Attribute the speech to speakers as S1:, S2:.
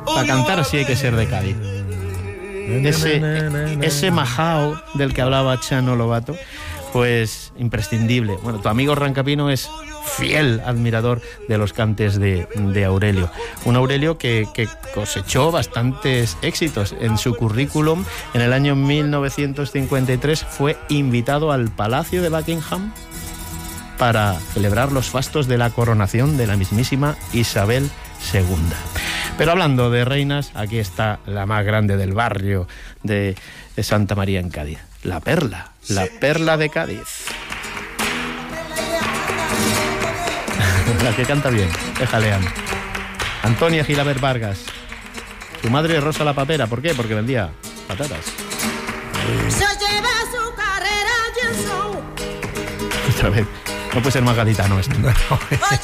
S1: Para cantar sí hay que ser de Cádiz. Ese majao del que hablaba Chano Lobato, pues imprescindible. Bueno, tu amigo Rancapino es fiel admirador de los cantes de Aurelio. Un Aurelio que cosechó bastantes éxitos. En su currículum, en el año 1953, fue invitado al Palacio de Buckingham para celebrar los fastos de la coronación de la mismísima Isabel II. Pero hablando de reinas, aquí está la más grande del barrio de Santa María en Cádiz, la Perla de Cádiz. La que canta bien, jalean. Antonia Gilabert Vargas. Su madre es Rosa la Papera. ¿Por qué? Porque vendía patatas.
S2: Se lleva su carrera,
S1: Otra vez. No puede ser más gaditano esto.